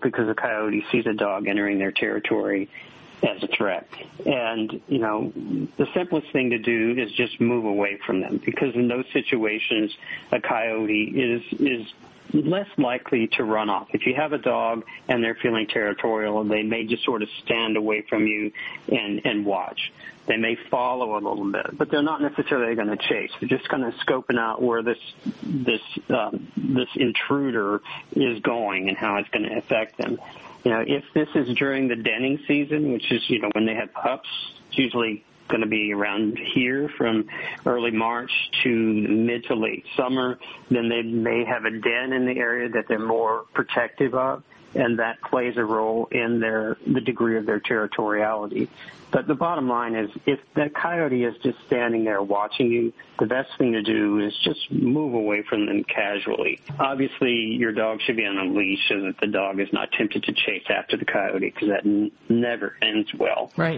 because a coyote sees a dog entering their territory as a threat. And, the simplest thing to do is just move away from them, because in those situations, a coyote is less likely to run off. If you have a dog and they're feeling territorial, they may just sort of stand away from you and watch. They may follow a little bit, but they're not necessarily going to chase. They're just kind of scoping out where this intruder is going and how it's going to affect them. If this is during the denning season, which is, when they have pups, it's usually going to be around here from early March to mid to late summer, then they may have a den in the area that they're more protective of, and that plays a role in the degree of their territoriality. But the bottom line is, if that coyote is just standing there watching you, the best thing to do is just move away from them casually. Obviously, your dog should be on a leash so that the dog is not tempted to chase after the coyote, because that never ends well. Right.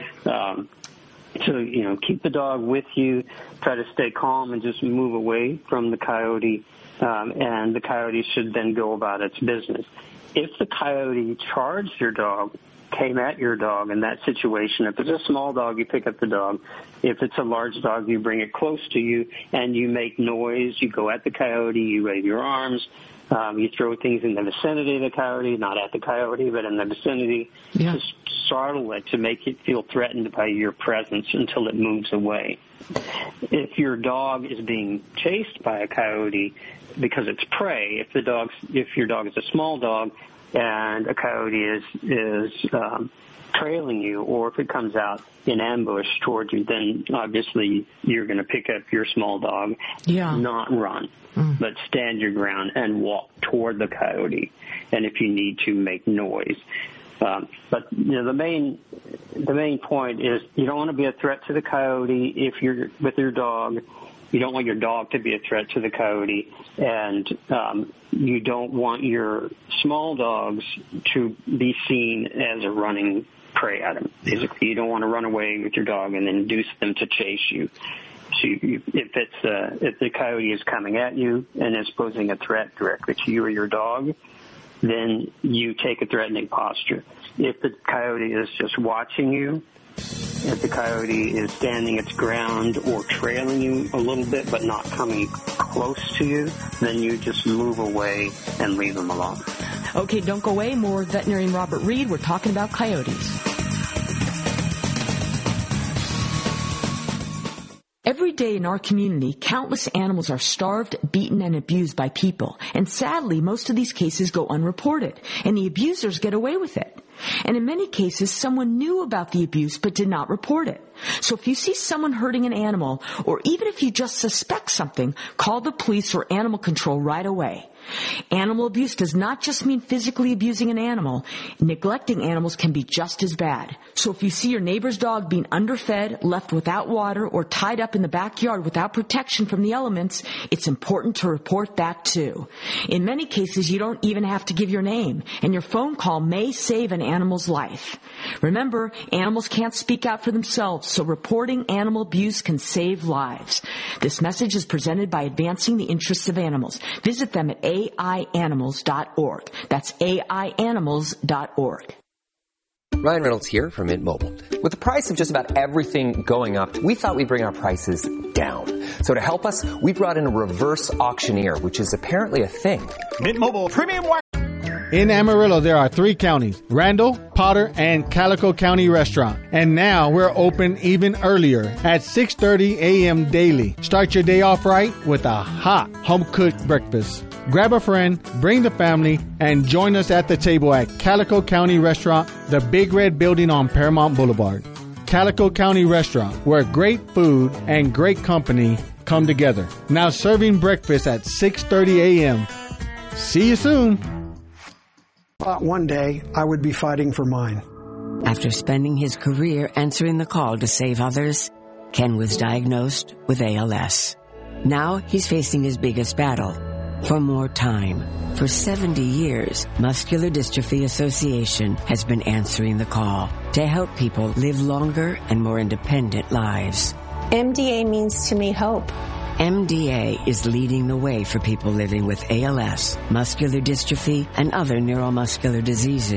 So, keep the dog with you, try to stay calm and just move away from the coyote, and the coyote should then go about its business. If the coyote charged your dog, came at your dog in that situation, if it's a small dog, you pick up the dog. If it's a large dog, you bring it close to you and you make noise. You go at the coyote, you wave your arms, you throw things in the vicinity of the coyote, not at the coyote, but in the vicinity, to startle it, to make it feel threatened by your presence until it moves away. If your dog is being chased by a coyote because it's prey, if your dog is a small dog and a coyote is trailing you, or if it comes out in ambush towards you, then obviously you're going to pick up your small dog, not run, but stand your ground and walk toward the coyote, and if you need to, make noise. But the main point is, you don't want to be a threat to the coyote if you're with your dog. You don't want your dog to be a threat to the coyote, and you don't want your small dogs to be seen as a running prey at them. Basically, you don't want to run away with your dog and induce them to chase you. So if the coyote is coming at you and is posing a threat directly to you or your dog, then you take a threatening posture. If the coyote is just watching you, if the coyote is standing its ground or trailing you a little bit but not coming close to you, then you just move away and leave them alone. Okay, don't go away. More veterinarian Robert Reed. We're talking about coyotes. Every day in our community, countless animals are starved, beaten, and abused by people. And sadly, most of these cases go unreported, and the abusers get away with it. And in many cases, someone knew about the abuse but did not report it. So if you see someone hurting an animal, or even if you just suspect something, call the police or animal control right away. Animal abuse does not just mean physically abusing an animal. Neglecting animals can be just as bad. So if you see your neighbor's dog being underfed, left without water, or tied up in the backyard without protection from the elements, it's important to report that too. In many cases, you don't even have to give your name, and your phone call may save an animal's life. Remember, animals can't speak out for themselves, so reporting animal abuse can save lives. This message is presented by Advancing the Interests of Animals. Visit them at aianimals.org. That's aianimals.org. Ryan Reynolds here from Mint Mobile. With the price of just about everything going up, we thought we'd bring our prices down. So to help us, we brought in a reverse auctioneer, which is apparently a thing. Mint Mobile Premium Wireless. In Amarillo, there are 3 counties, Randall, Potter, and Calico County Restaurant. And now we're open even earlier at 6:30 a.m. daily. Start your day off right with a hot home-cooked breakfast. Grab a friend, bring the family, and join us at the table at Calico County Restaurant, the Big Red Building on Paramount Boulevard. Calico County Restaurant, where great food and great company come together. Now serving breakfast at 6:30 a.m. See you soon. Thought one day I would be fighting for mine. After spending his career answering the call to save others, Ken was diagnosed with ALS. Now he's facing his biggest battle, for more time. For 70 years, Muscular Dystrophy Association has been answering the call to help people live longer and more independent lives. MDA means to me hope. MDA is leading the way for people living with ALS, muscular dystrophy, and other neuromuscular diseases.